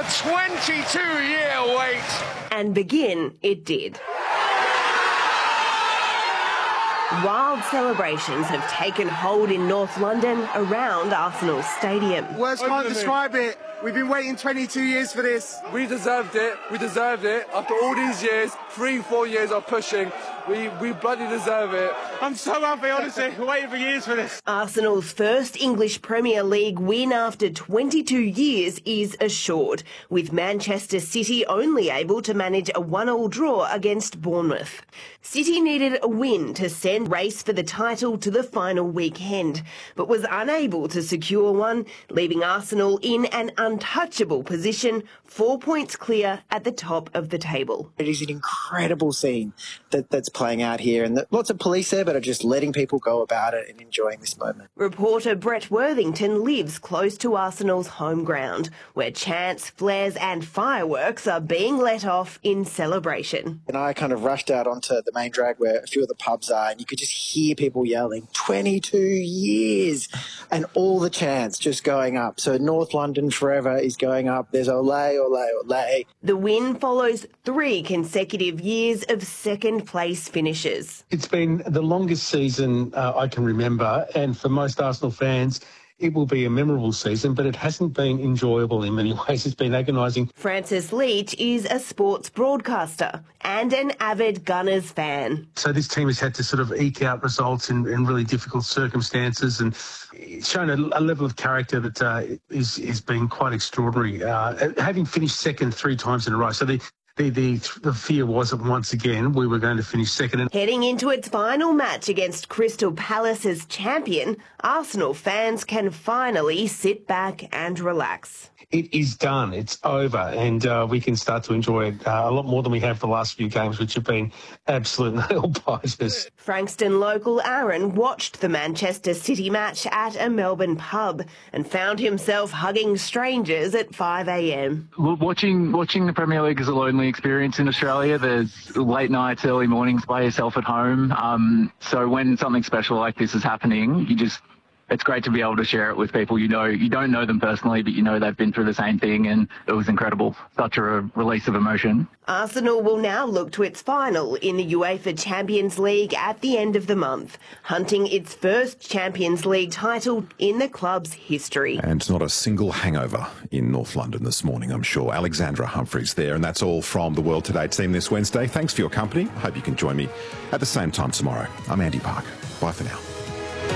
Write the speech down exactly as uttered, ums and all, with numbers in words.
a twenty-two year wait. And begin it did. Wild celebrations have taken hold in North London around Arsenal Stadium. Words can't describe it. We've been waiting twenty-two years for this. We deserved it. We deserved it. After all these years, three, four years of pushing, we, we bloody deserve it. I'm so happy, honestly. Waiting for years for this. Arsenal's first English Premier League win after twenty-two years is assured, with Manchester City only able to manage a one-all draw against Bournemouth. City needed a win to send race for the title to the final weekend, but was unable to secure one, leaving Arsenal in an untouchable position, four points clear at the top of the table. It is an incredible scene that, that's playing out here, and lots of police there but are just letting people go about it and enjoying this moment. Reporter Brett Worthington lives close to Arsenal's home ground, where chants, flares and fireworks are being let off in celebration. And I kind of rushed out onto the main drag where a few of the pubs are, and you could just hear people yelling, twenty-two years, and all the chants just going up. So North London forever is going up. There's ole, ole, ole. The win follows three consecutive years of second place finishes. It's been the longest season uh, I can remember, and for most Arsenal fans, it will be a memorable season, but it hasn't been enjoyable in many ways. It's been agonising. Francis Leach is a sports broadcaster and an avid Gunners fan. So this team has had to sort of eke out results in, in really difficult circumstances, and it's shown a, a level of character that uh, is, is been quite extraordinary. Uh, having finished second three times in a row, so the The, the, the fear was that once again we were going to finish second. Heading into its final match against Crystal Palace's champion, Arsenal fans can finally sit back and relax. It is done. It's over, and uh, we can start to enjoy it uh, a lot more than we have the last few games, which have been absolute nail-biters. Frankston local Aaron watched the Manchester City match at a Melbourne pub and found himself hugging strangers at five a m. Watching watching the Premier League is a lonely experience in Australia. There's late nights, early mornings by yourself at home. Um, so when something special like this is happening, you just it's great to be able to share it with people you know. You don't know them personally, but you know they've been through the same thing, and it was incredible. Such a release of emotion. Arsenal will now look to its final in the UEFA Champions League at the end of the month, hunting its first Champions League title in the club's history. And not a single hangover in North London this morning, I'm sure. Alexandra Humphreys there, and that's all from the World Today team this Wednesday. Thanks for your company. Hope you can join me at the same time tomorrow. I'm Andy Parker. Bye for now.